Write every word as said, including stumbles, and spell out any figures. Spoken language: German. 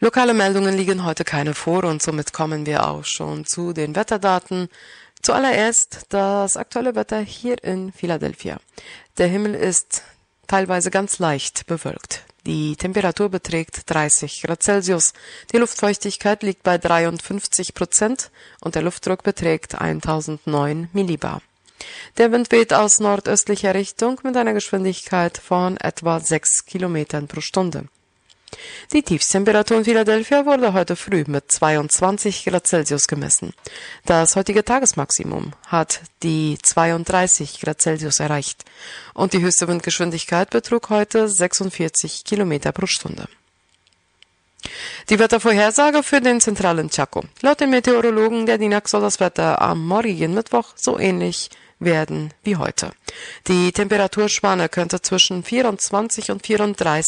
Lokale Meldungen liegen heute keine vor und somit kommen wir auch schon zu den Wetterdaten. Zuallererst das aktuelle Wetter hier in Philadelphia. Der Himmel ist teilweise ganz leicht bewölkt. Die Temperatur beträgt dreißig Grad Celsius. Die Luftfeuchtigkeit liegt bei dreiundfünfzig Prozent und der Luftdruck beträgt tausendneun Millibar. Der Wind weht aus nordöstlicher Richtung mit einer Geschwindigkeit von etwa sechs Kilometern pro Stunde. Die Tiefstemperatur in Philadelphia wurde heute früh mit zweiundzwanzig Grad Celsius gemessen. Das heutige Tagesmaximum hat die zweiunddreißig Grad Celsius erreicht und die höchste Windgeschwindigkeit betrug heute sechsundvierzig Kilometer pro Stunde. Die Wettervorhersage für den zentralen Chaco. Laut den Meteorologen der D I N A C soll das Wetter am morgigen Mittwoch so ähnlich werden wie heute. Die Temperaturspanne könnte zwischen vierundzwanzig und vierunddreißig